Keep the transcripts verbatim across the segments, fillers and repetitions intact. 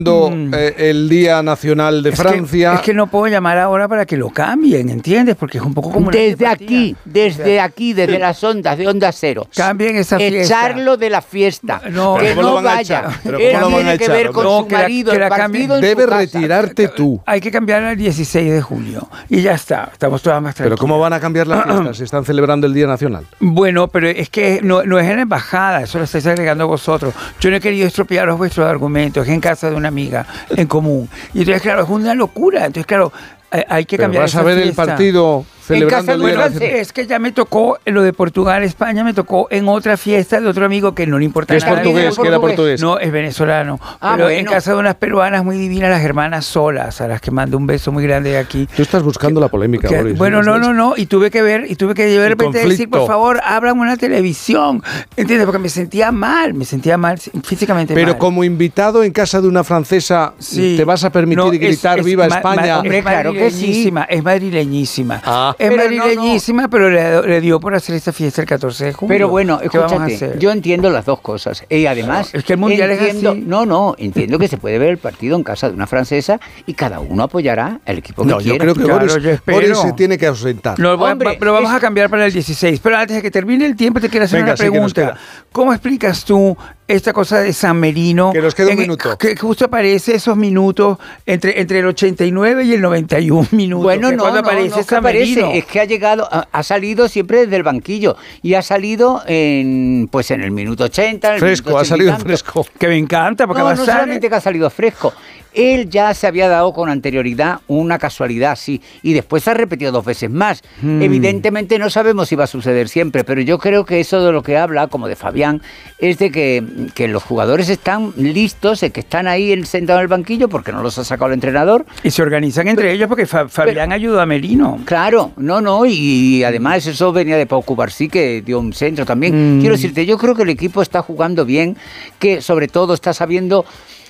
Mm. Eh, el Día Nacional de es Francia. Que, es que no puedo llamar ahora para que lo cambien, ¿entiendes? Porque es un poco como desde aquí, desde aquí, desde las ondas de Onda Cero. Cambien esa fiesta. Echarlo de la fiesta. No, que no vaya. Él tiene que ver con no, su que la, marido, que la el partido en Debe su casa. retirarte tú. Hay que cambiar al dieciséis de julio. Y ya está, estamos todas más tranquilas. Pero ¿cómo van a cambiar la fiesta si están celebrando el Día Nacional? Bueno, pero es que no, no es en la embajada, eso lo estáis agregando vosotros. Yo no he querido estropearos vuestros argumentos, es en casa de una amiga, en común. Y entonces, claro, es una locura. Entonces, claro, hay, hay que pero cambiar vas esa a ver fiesta. el partido celebrando el Día Nacional. Es que ya me tocó lo de Portugal, España, me tocó en otra fiesta de otro amigo que no le importa ¿Es nada. portugués? ¿Que era portugués? No, es venezolano. Ah, pero bueno. en casa de unas peruanas muy divinas, las hermanas Solas, a las que mando un beso muy grande de aquí. Tú estás buscando que, la polémica, que, Boris. Bueno, no, no, no. Y tuve que ver, y tuve que de repente decir, por favor, abran una televisión. ¿Entiendes? Porque me sentía mal, me sentía mal, físicamente Pero mal. como invitado en casa de una francesa, Sí. ¿te vas a permitir No, gritar es, es viva ma, España? Ma, Hombre, es claro que sí. Es madrileñísima. Ah. Es Pero madrileñísima, no, no. pero le, le dio por hacer esta fiesta el catorce de julio. Pero bueno, ¿Qué vamos a escúchate, hacer? yo entiendo las dos cosas. Y además, es que el mundial entiendo, es así. No, no, entiendo que se puede ver el partido en casa de una francesa y cada uno apoyará al equipo que No, quiera. yo creo que Claro, Boris, yo espero. Boris se tiene que ausentar. No, Hombre, pero vamos es... a cambiar para el dieciséis. Pero antes de que termine el tiempo, te quiero hacer Venga, una sí, que nos pregunta. queda. ¿Cómo explicas tú esta cosa de San Merino? Que nos queda un en, minuto. Que justo aparece esos minutos entre, entre el ochenta y nueve y el noventa y un minutos. Bueno, no, no, aparece no, ¿qué San aparece? Merino? Es que ha llegado, ha, ha salido siempre desde el banquillo y ha salido en, pues en el minuto ochenta. En el Fresco, minuto ha salido ochenta y fresco. Que me encanta, porque No, va a no salir- solamente que ha salido fresco. Él ya se había dado con anterioridad una casualidad así y después ha repetido dos veces más. Hmm. Evidentemente no sabemos si va a suceder siempre, pero yo creo que eso de lo que habla, como de Fabián, es de que, que los jugadores están listos, de que están ahí sentados en el banquillo porque no los ha sacado el entrenador. Y se organizan entre Pero- ellos porque Fa- Fabián pero- ayuda a Merino. Claro, no, no, y además eso venía de Pau Cubarsí, que dio un centro también. Mm. Quiero decirte, yo creo que el equipo está jugando bien, que sobre todo está sabiendo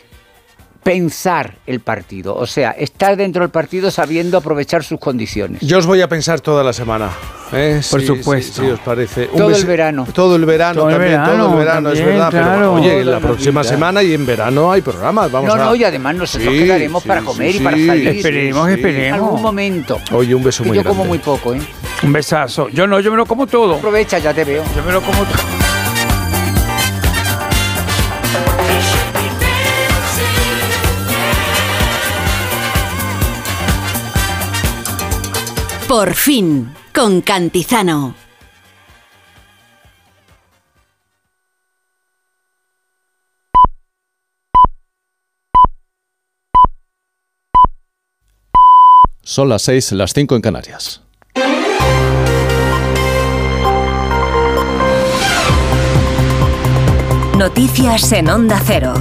pensar el partido, o sea, estar dentro del partido sabiendo aprovechar sus condiciones. Yo os voy a pensar toda la semana. ¿eh? Por Sí, supuesto. Sí, sí, os parece. Un Todo el bese- verano. Todo el verano Todo el también, verano, todo el verano, también, es verdad. claro. Pero oye, Toda la la próxima vida. semana y en verano hay programas. Vamos no, a... no, y además nosotros Sí, quedaremos sí, para sí, comer sí, y para salir. Esperemos, sí. En esperemos. algún momento. Oye, un beso Que muy yo grande. como muy poco, ¿eh? Un besazo. Yo no, yo me lo como todo. Aprovecha, ya te veo. Yo me lo como todo. Por fin, con Cantizano. Son las seis, las cinco en Canarias. Noticias en Onda Cero.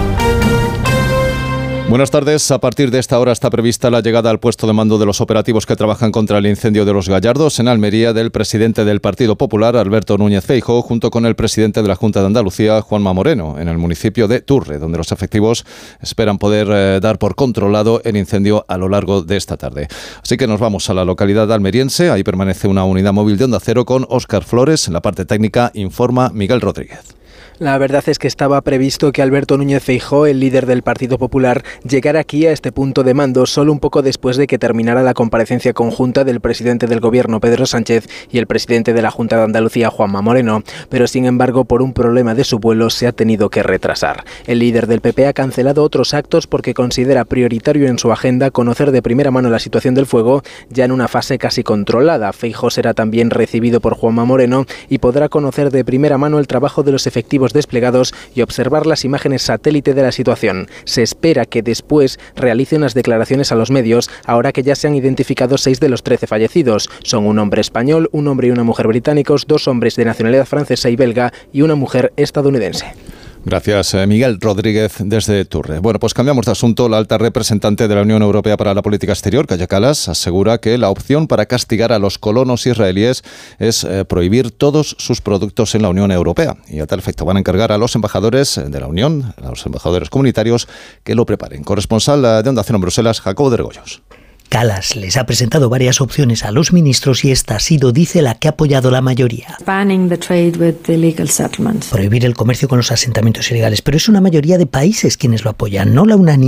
Buenas tardes. A partir de esta hora está prevista la llegada al puesto de mando de los operativos que trabajan contra el incendio de Los Gallardos en Almería del presidente del Partido Popular, Alberto Núñez Feijóo, junto con el presidente de la Junta de Andalucía, Juanma Moreno, en el municipio de Turre, donde los efectivos esperan poder eh, dar por controlado el incendio a lo largo de esta tarde. Así que nos vamos a la localidad almeriense. Ahí permanece una unidad móvil de Onda Cero con Óscar Flores. En la parte técnica informa Miguel Rodríguez. La verdad es que estaba previsto que Alberto Núñez Feijóo, el líder del Partido Popular, llegara aquí a este punto de mando solo un poco después de que terminara la comparecencia conjunta del presidente del Gobierno, Pedro Sánchez, y el presidente de la Junta de Andalucía, Juanma Moreno. Pero sin embargo, por un problema de su vuelo, se ha tenido que retrasar. El líder del P P ha cancelado otros actos porque considera prioritario en su agenda conocer de primera mano la situación del fuego, ya en una fase casi controlada. Feijóo será también recibido por Juanma Moreno y podrá conocer de primera mano el trabajo de los efectivos desplegados y observar las imágenes satélite de la situación. Se espera que después realice unas declaraciones a los medios, ahora que ya se han identificado seis de los trece fallecidos. Son un hombre español, un hombre y una mujer británicos, dos hombres de nacionalidad francesa y belga y una mujer estadounidense. Gracias, Miguel Rodríguez, desde Turre. Bueno, pues cambiamos de asunto. La alta representante de la Unión Europea para la Política Exterior, Kaja Kallas, asegura que la opción para castigar a los colonos israelíes es eh, prohibir todos sus productos en la Unión Europea. Y a tal efecto van a encargar a los embajadores de la Unión, a los embajadores comunitarios, que lo preparen. Corresponsal de Onda Cero en Bruselas, Jacobo de Regoyos. Kallas les ha presentado varias opciones a los ministros y esta ha sido, dice, la que ha apoyado la mayoría. Prohibir el comercio con los asentamientos ilegales, pero es una mayoría de países quienes lo apoyan, no la unanimidad.